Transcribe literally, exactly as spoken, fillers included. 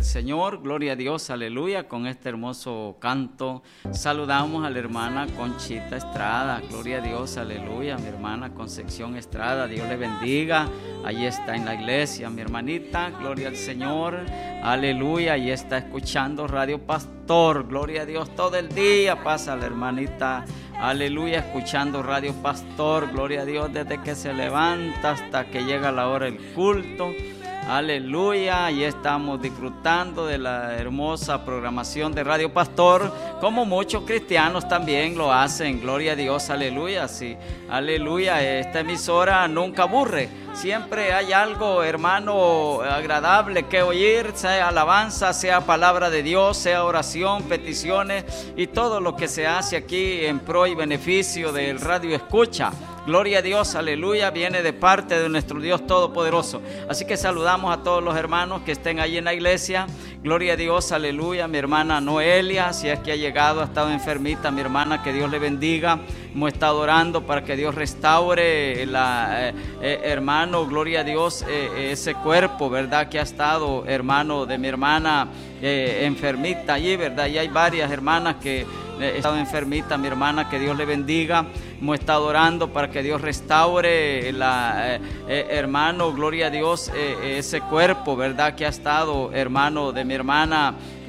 Señor, gloria a Dios, aleluya, con este hermoso canto saludamos a la hermana Conchita Estrada, gloria a Dios, aleluya, mi hermana Concepción Estrada, Dios le bendiga, ahí está en la iglesia, mi hermanita, gloria al Señor, aleluya, ahí está escuchando Radio Pastor, gloria a Dios, todo el día pasa la hermanita, aleluya, escuchando Radio Pastor, gloria a Dios, desde que se levanta hasta que llega la hora del culto. Aleluya, y estamos disfrutando de la hermosa programación de Radio Pastor, como muchos cristianos también lo hacen, gloria a Dios, aleluya, sí, aleluya, esta emisora nunca aburre, siempre hay algo, hermano, agradable que oír, sea alabanza, sea palabra de Dios, sea oración, peticiones y todo lo que se hace aquí en pro y beneficio del Radio Escucha. Gloria a Dios, aleluya, viene de parte de nuestro Dios Todopoderoso. Así que saludamos a todos los hermanos que estén ahí en la iglesia. Gloria a Dios, aleluya, mi hermana Noelia, si es que ha llegado, ha estado enfermita, mi hermana, que Dios le bendiga. Hemos estado orando para que Dios restaure, la, eh, eh, hermano, gloria a Dios, eh, ese cuerpo, ¿verdad? Que ha estado, hermano, de mi hermana eh, enfermita allí, ¿verdad? Y hay varias hermanas que ha estado enfermita, mi hermana, que Dios le bendiga. Hemos estado orando para que Dios restaure, la, eh, eh, hermano, gloria a Dios, eh, ese cuerpo, ¿verdad? Que ha estado, hermano, de mi hermana